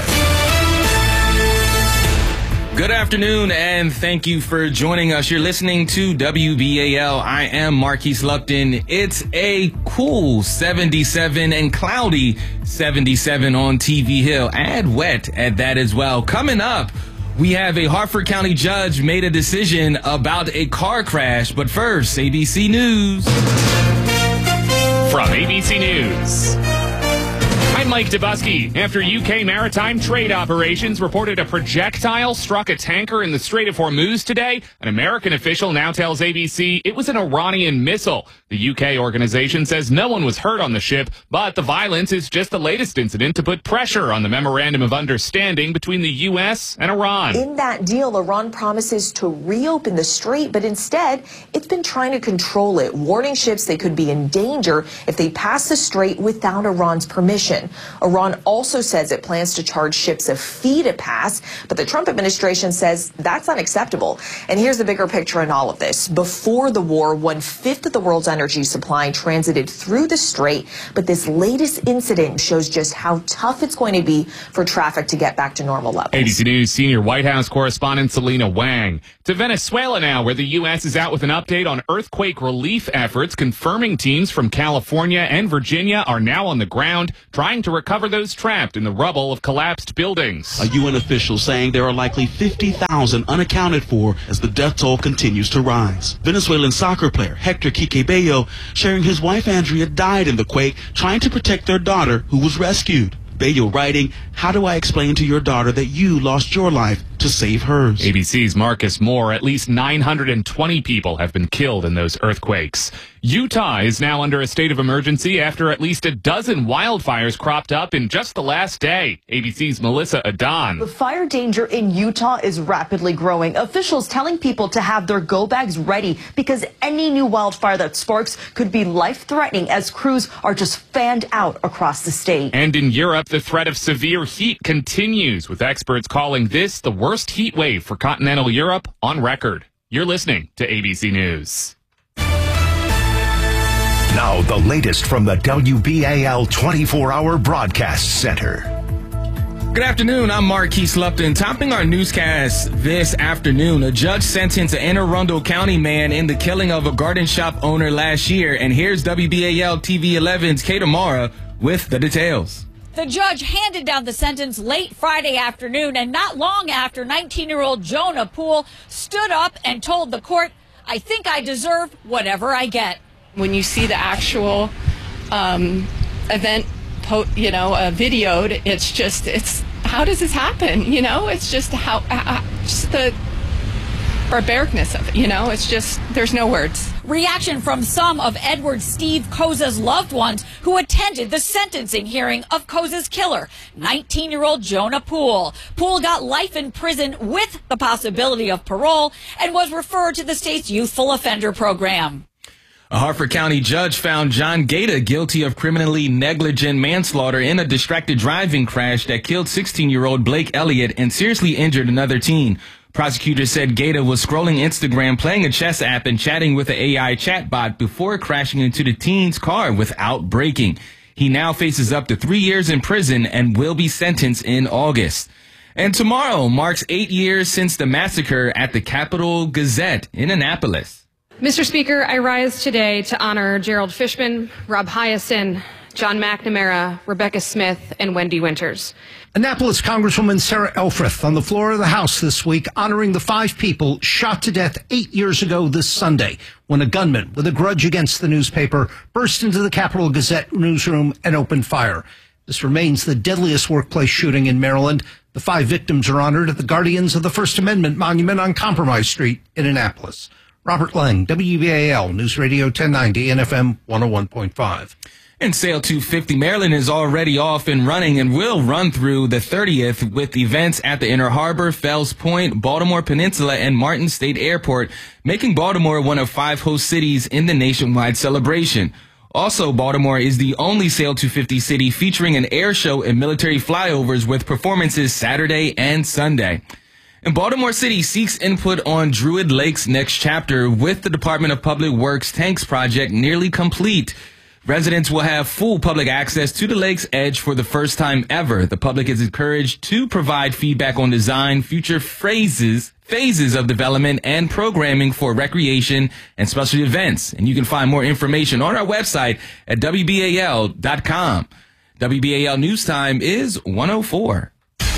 Good afternoon, and thank you for joining us. You're listening to W B A L. I am Marquise Lupton. It's a cool seventy-seven and cloudy seventy-seven on T V Hill, and wet at that as well. Coming up, we have a Harford County judge made a decision about a car crash. But first, A B C News. From A B C News, I'm Mike Dubusky. After U K maritime trade operations reported a projectile struck a tanker in the Strait of Hormuz today, an American official now tells A B C it was an Iranian missile. The U K organization says no one was hurt on the ship, but the violence is just the latest incident to put pressure on the Memorandum of Understanding between the U S and Iran. In that deal, Iran promises to reopen the strait, but instead, it's been trying to control it, warning ships they could be in danger if they pass the strait without Iran's permission. Iran also says it plans to charge ships a fee to pass, but the Trump administration says that's unacceptable. And here's the bigger picture in all of this. Before the war, one-fifth of the world's energy supply transited through the strait, but this latest incident shows just how tough it's going to be for traffic to get back to normal levels. A B C News senior White House correspondent Selena Wang. To Venezuela now, where the U S is out with an update on earthquake relief efforts, confirming teams from California and Virginia are now on the ground trying to recover those trapped in the rubble of collapsed buildings. A U N official saying there are likely fifty thousand unaccounted for as the death toll continues to rise. Venezuelan soccer player Hector Quique Bello sharing his wife Andrea died in the quake trying to protect their daughter who was rescued. Bello writing, "How do I explain to your daughter that you lost your life to save hers?" A B C's Marcus Moore. At least nine hundred twenty people have been killed in those earthquakes. Utah is now under a state of emergency after at least a dozen wildfires cropped up in just the last day. A B C's Melissa Adon. The fire danger in Utah is rapidly growing. Officials telling people to have their go bags ready because any new wildfire that sparks could be life-threatening as crews are just fanned out across the state. And in Europe, the threat of severe heat continues, with experts calling this the worst heat wave for continental Europe on record. You're listening to A B C News. Now, the latest from the W B A L twenty-four hour Broadcast Center. Good afternoon, I'm Marquise Lupton. Topping our newscast this afternoon, a judge sentenced an Anne Arundel County man in the killing of a garden shop owner last year. And here's W B A L T V eleven's Kate Amara with the details. The judge handed down the sentence late Friday afternoon, and not long after, nineteen-year-old Jonah Poole stood up and told the court, "I think I deserve whatever I get." When you see the actual um, event, po- you know, uh, videoed, it's just, it's, how does this happen? You know, it's just how, uh, just the barbaricness of it, you know, it's just, there's no words. Reaction from some of Edward Steve Koza's loved ones who attended the sentencing hearing of Koza's killer, nineteen-year-old Jonah Poole. Poole got life in prison with the possibility of parole and was referred to the state's youthful offender program. A Harford County judge found John Gaeta guilty of criminally negligent manslaughter in a distracted driving crash that killed sixteen-year-old Blake Elliott and seriously injured another teen. Prosecutors said Gaeta was scrolling Instagram, playing a chess app, and chatting with an A I chatbot before crashing into the teen's car without braking. He now faces up to three years in prison and will be sentenced in August. And tomorrow marks eight years since the massacre at the Capital Gazette in Annapolis. Mister Speaker, I rise today to honor Gerald Fishman, Rob Hyacin, John McNamara, Rebecca Smith, and Wendy Winters. Annapolis Congresswoman Sarah Elfreth on the floor of the House this week honoring the five people shot to death eight years ago this Sunday when a gunman with a grudge against the newspaper burst into the Capital Gazette newsroom and opened fire. This remains the deadliest workplace shooting in Maryland. The five victims are honored at the Guardians of the First Amendment Monument on Compromise Street in Annapolis. Robert Lang, W B A L News Radio ten ninety and F M one oh one point five. And Sail two fifty Maryland is already off and running and will run through the thirtieth with events at the Inner Harbor, Fells Point, Baltimore Peninsula, and Martin State Airport, making Baltimore one of five host cities in the nationwide celebration. Also, Baltimore is the only Sail two fifty city featuring an air show and military flyovers with performances Saturday and Sunday. And Baltimore City seeks input on Druid Lake's next chapter with the Department of Public Works Tanks project nearly complete. Residents will have full public access to the lake's edge for the first time ever. The public is encouraged to provide feedback on design, future phases, phases of development, and programming for recreation and special events. And you can find more information on our website at W B A L dot com. W B A L News Time is one oh four.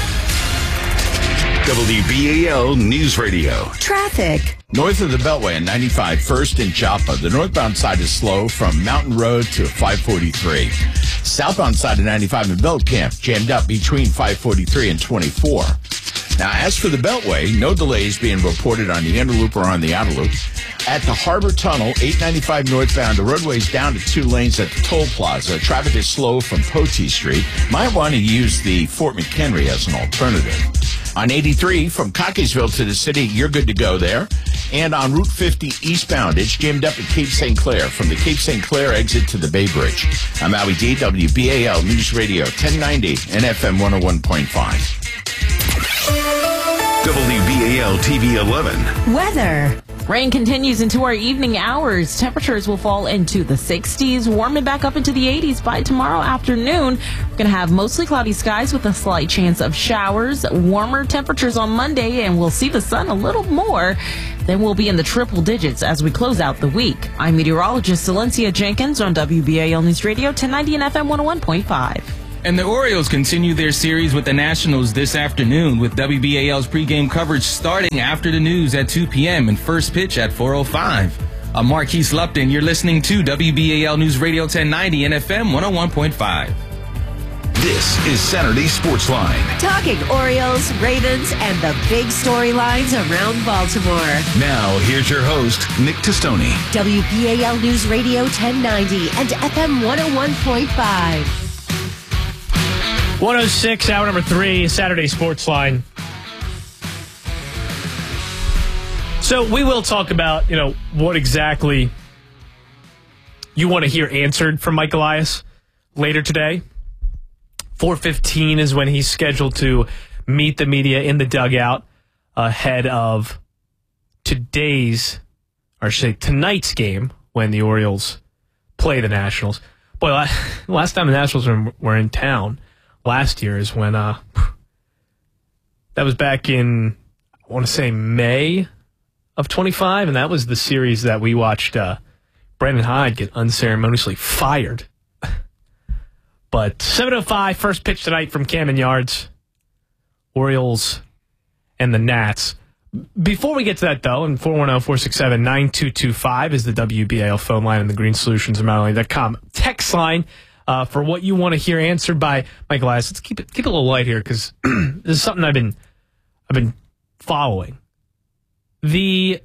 W B A L News Radio. Traffic. North of the Beltway on ninety-five, first in Joppa. The northbound side is slow from Mountain Road to five forty-three. Southbound side of ninety-five in Belt Camp, jammed up between five forty-three and twenty-four. Now, as for the Beltway, no delays being reported on the inner loop or on the outer loop. At the Harbor Tunnel, eight ninety-five northbound, the roadway's down to two lanes at the toll plaza. Traffic is slow from Potee Street. Might want to use the Fort McHenry as an alternative. On eighty-three, from Cockeysville to the city, you're good to go there. And on Route fifty eastbound, it's jammed up at Cape Saint Clair. From the Cape Saint Clair exit to the Bay Bridge. I'm Howie D, W B A L News Radio ten ninety and F M one oh one point five. W B A L T V eleven. Weather. Rain continues into our evening hours. Temperatures will fall into the sixties, warming back up into the eighties by tomorrow afternoon. We're going to have mostly cloudy skies with a slight chance of showers. Warmer temperatures on Monday, and we'll see the sun a little more. Then we'll be in the triple digits as we close out the week. I'm meteorologist Celencia Jenkins on W B A L News Radio ten ninety and F M one oh one point five. And the Orioles continue their series with the Nationals this afternoon, with W B A L's pregame coverage starting after the news at two p.m. and first pitch at four oh five. I'm Marquise Lupton. You're listening to W B A L News Radio ten ninety and F M one oh one point five. This is Saturday Sports Line. Talking Orioles, Ravens, and the big storylines around Baltimore. Now, here's your host, Nick Testoni. W B A L News Radio ten ninety and F M one oh one point five. one oh six, hour number three, Saturday Sports Line. So we will talk about, you know, what exactly you want to hear answered from Mike Elias later today. four fifteen is when he's scheduled to meet the media in the dugout ahead of today's, or I should say tonight's game when the Orioles play the Nationals. Boy, last time the Nationals were, were in town last year is when, uh, that was back in, I want to say May of twenty-five, and that was the series that we watched uh, Brandon Hyde get unceremoniously fired. But seven oh five, first pitch tonight from Camden Yards. Orioles and the Nats. Before we get to that, though, and four one zero, four six seven, nine two two five is the W B A L phone line and the Green Solutions of Maryland dot com text line uh, for what you want to hear answered by Mike Elias. Let's keep it keep it a little light here because this is something I've been I've been following. The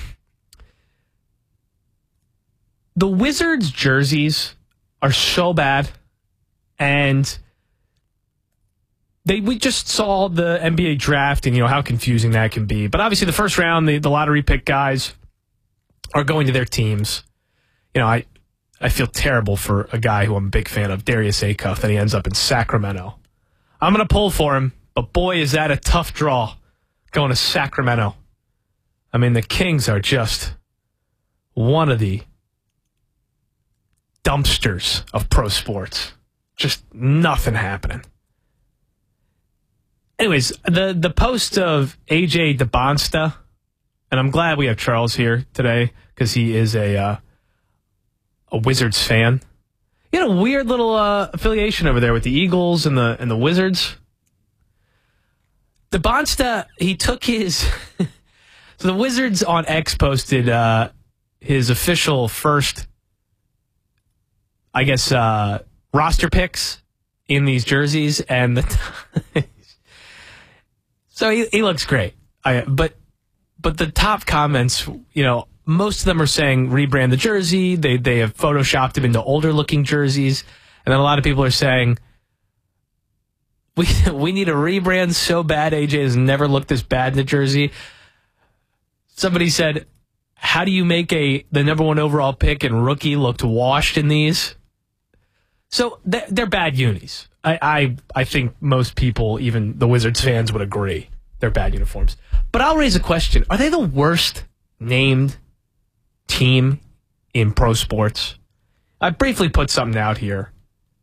the Wizards jerseys are so bad, and they we just saw the N B A draft and you know how confusing that can be. But obviously, the first round, the, the lottery pick guys are going to their teams. You know, I I feel terrible for a guy who I'm a big fan of, Darius Acuff, that he ends up in Sacramento. I'm going to pull for him, but boy, is that a tough draw going to Sacramento. I mean, the Kings are just one of the dumpsters of pro sports. Just nothing happening. Anyways, the, the post of A J DeBonsta, and I'm glad we have Charles here today because he is a uh, a Wizards fan. He had a weird little uh, affiliation over there with the Eagles and the and the Wizards. DeBonsta, he took his... So the Wizards on X posted uh, his official first, I guess, uh, roster picks in these jerseys, and the so he, he looks great. I, but but the top comments, you know, most of them are saying rebrand the jersey. They they have photoshopped him into older looking jerseys, and then a lot of people are saying we we need a rebrand so bad. A J has never looked this bad in the jersey. Somebody said, how do you make a the number one overall pick and rookie looked washed in these? So they're, they're bad unis. I, I I think most people, even the Wizards fans, would agree they're bad uniforms. But I'll raise a question. Are they the worst named team in pro sports? I briefly put something out here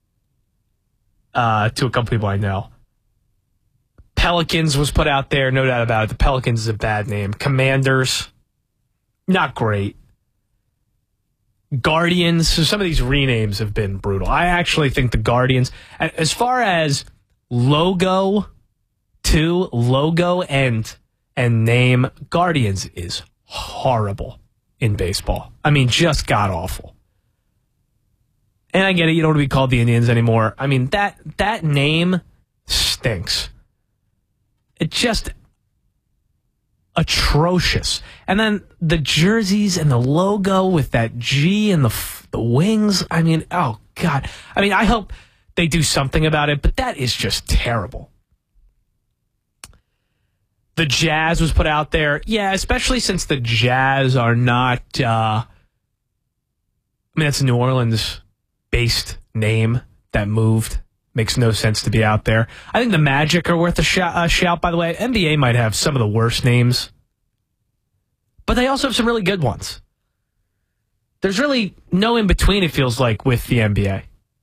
uh, to a couple people I know. Pelicans was put out there, no doubt about it. The Pelicans is a bad name. Commanders, not great. Guardians, so some of these renames have been brutal. I actually think the Guardians, as far as logo to logo and and name, Guardians is horrible in baseball. I mean, just god-awful. And I get it, you don't want to be called the Indians anymore. I mean, that that name stinks. It just atrocious. And then the jerseys and the logo with that G and the the wings. I mean, oh, God. I mean, I hope they do something about it, but that is just terrible. The Jazz was put out there. Yeah, especially since the Jazz are not, uh, I mean, that's a New Orleans-based name that moved. Makes no sense to be out there. I think the Magic are worth a sh- uh, shout, by the way. N B A might have some of the worst names, but they also have some really good ones. There's really no in-between, it feels like, with the N B A. Like,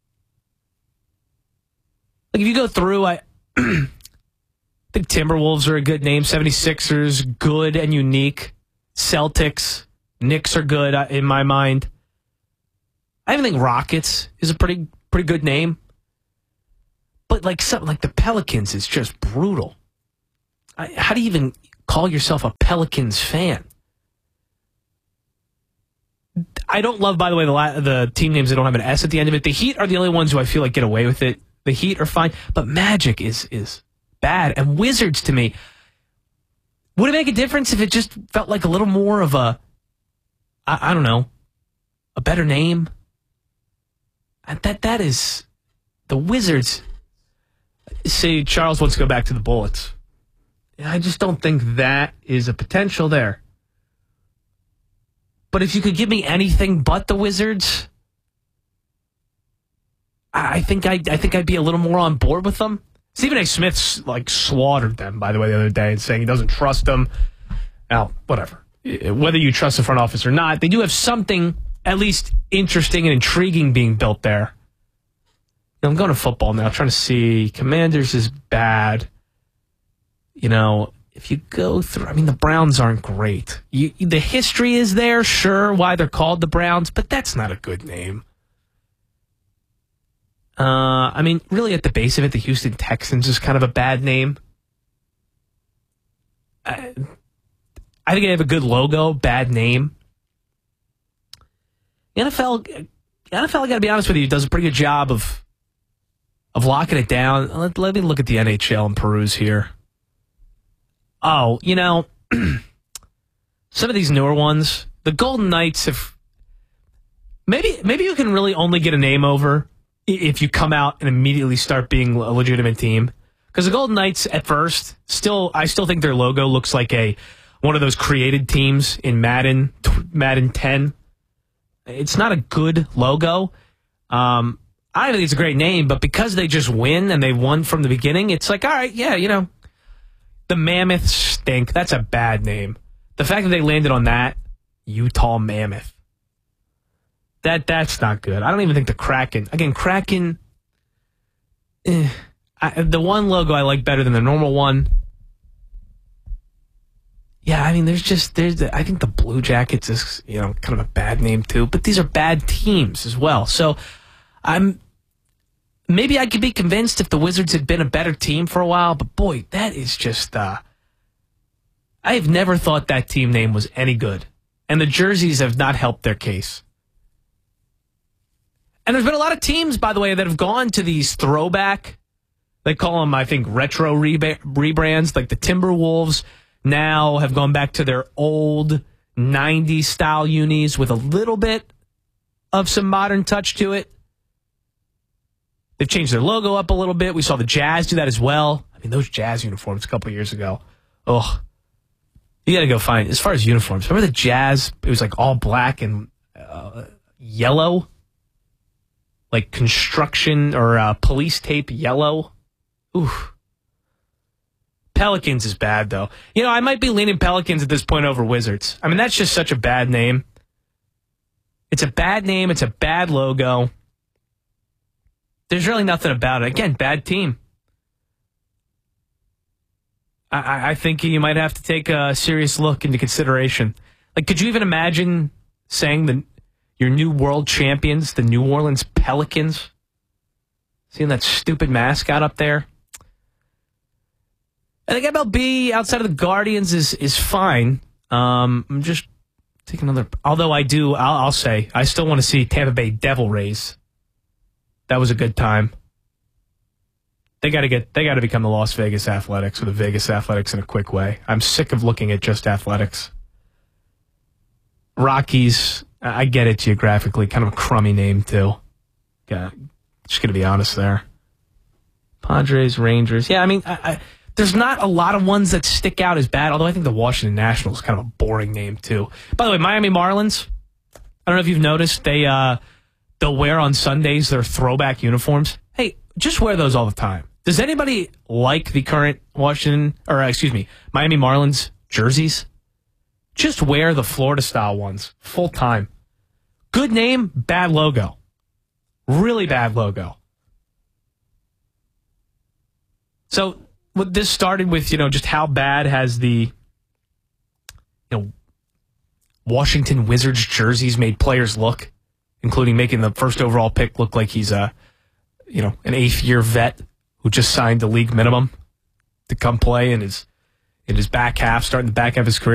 if you go through, I... I think Timberwolves are a good name. seventy-sixers, good and unique. Celtics, Knicks are good in my mind. I even think Rockets is a pretty pretty good name. But like something like the Pelicans is just brutal. I, how do you even call yourself a Pelicans fan? I don't love, by the way, the la- the team names that don't have an S at the end of it. The Heat are the only ones who I feel like get away with it. The Heat are fine, but Magic is is. bad. And Wizards, to me, would it make a difference if it just felt like a little more of a, I, I don't know, a better name? That That is, the Wizards, say Charles wants to go back to the Bullets. I just don't think that is a potential there. But if you could give me anything but the Wizards, I think I'd, I think I'd be a little more on board with them. Stephen A. Smith's like slaughtered them, by the way, the other day, and saying he doesn't trust them. Now, whatever. Whether you trust the front office or not, they do have something at least interesting and intriguing being built there. You know, I'm going to football now, trying to see. Commanders is bad. You know, if you go through, I mean, the Browns aren't great. You, the history is there, sure, why they're called the Browns, but that's not a good name. Uh, I mean, really at the base of it, the Houston Texans is kind of a bad name. I, I think they have a good logo, bad name. The N F L, the N F L, I got to be honest with you, does a pretty good job of of locking it down. Let, let me look at the N H L and peruse here. Oh, you know, some of these newer ones, the Golden Knights have, maybe maybe you can really only get a name over if you come out and immediately start being a legitimate team. Because the Golden Knights, at first, still, I still think their logo looks like a one of those created teams in Madden, Madden ten. It's not a good logo. Um, I think it's a great name, but because they just win and they won from the beginning, it's like, all right, yeah, you know, the Mammoths stink. That's a bad name. The fact that they landed on that, Utah Mammoth. That that's not good. I don't even think the Kraken. Again, Kraken, eh, I, the one logo I like better than the normal one. Yeah, I mean, there's just, there's. I think the Blue Jackets is, you know, kind of a bad name too, but these are bad teams as well. So I'm, maybe I could be convinced if the Wizards had been a better team for a while, but boy, that is just, uh, I have never thought that team name was any good. And the jerseys have not helped their case. And there's been a lot of teams, by the way, that have gone to these throwback, they call them, I think, retro reba- rebrands, like the Timberwolves now have gone back to their old nineties style unis with a little bit of some modern touch to it. They've changed their logo up a little bit. We saw the Jazz do that as well. I mean, those Jazz uniforms a couple of years ago. Oh, you got to go find, as far as uniforms, remember the Jazz? It was like all black and uh, yellow. Like construction or uh, police tape yellow. Ooh. Pelicans is bad, though. You know, I might be leaning Pelicans at this point over Wizards. I mean, that's just such a bad name. It's a bad name. It's a bad logo. There's really nothing about it. Again, bad team. I, I think you might have to take a serious look into consideration. Like, could you even imagine saying the your new world champions, the New Orleans Pelicans? Seeing that stupid mascot up there. I think M L B outside of the Guardians is is fine. Um, I'm just taking another. Although I do, I'll, I'll say I still want to see Tampa Bay Devil Rays. That was a good time. They got to get. They got to become the Las Vegas Athletics or the Vegas Athletics in a quick way. I'm sick of looking at just athletics. Rockies. I get it geographically, kind of a crummy name too. Yeah, just gonna be honest there. Padres, Rangers. Yeah, I mean, I, I, there's not a lot of ones that stick out as bad, although I think the Washington Nationals is kind of a boring name, too. By the way, Miami Marlins, I don't know if you've noticed, they, uh, they'll wear on Sundays their throwback uniforms. Hey, just wear those all the time. Does anybody like the current Washington, or uh, excuse me, Miami Marlins jerseys? Just wear the Florida-style ones full time. Good name, bad logo. Really bad logo. So what this started with, you know, just how bad has the, you know, Washington Wizards jerseys made players look, including making the first overall pick look like he's a, you know, an eighth year vet who just signed the league minimum to come play in his in his back half, starting the back half of his career.